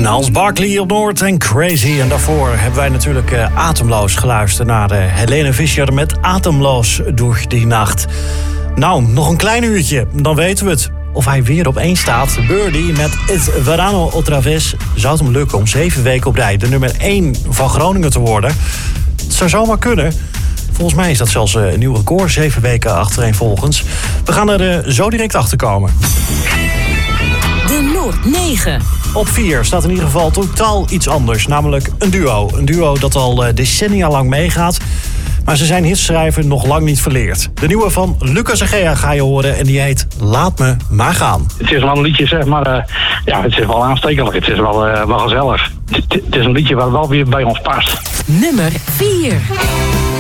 Niles Barkley op Noord en Crazy. En daarvoor hebben wij natuurlijk Atemloos geluisterd naar Helene Fischer met Atemloos door die nacht. Nou, nog een klein uurtje, dan weten we het. Of hij weer op 1 staat. Birdie met Het Verano Otra Vez. Zou het hem lukken om 7 weken op rij de nummer 1 van Groningen te worden? Het zou zomaar kunnen. Volgens mij is dat zelfs een nieuw record, 7 weken achtereenvolgens. We gaan er zo direct achter komen. De Noord 9. Op 4 staat in ieder geval totaal iets anders. Namelijk een duo. Een duo dat al decennia lang meegaat. Maar ze zijn hitschrijver nog lang niet verleerd. De nieuwe van Lucas en Gea ga je horen en die heet Laat me maar gaan. Het is wel een liedje, zeg maar, het is wel aanstekelijk. Het is wel gezellig. Het is een liedje wat wel weer bij ons past. Nummer 4.